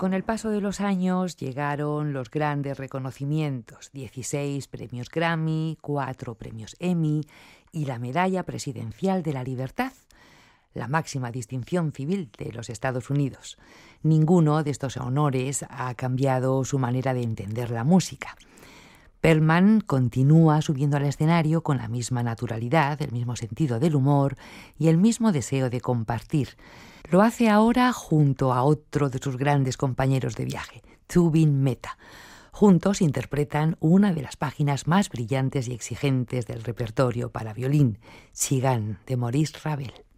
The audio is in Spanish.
Con el paso de los años llegaron los grandes reconocimientos, 16 premios Grammy, 4 premios Emmy y la Medalla Presidencial de la Libertad, la máxima distinción civil de los Estados Unidos. Ninguno de estos honores ha cambiado su manera de entender la música. Perlman continúa subiendo al escenario con la misma naturalidad, el mismo sentido del humor y el mismo deseo de compartir. Lo hace ahora junto a otro de sus grandes compañeros de viaje, Zubin Mehta. Juntos interpretan una de las páginas más brillantes y exigentes del repertorio para violín, Tzigan, de Maurice Ravel.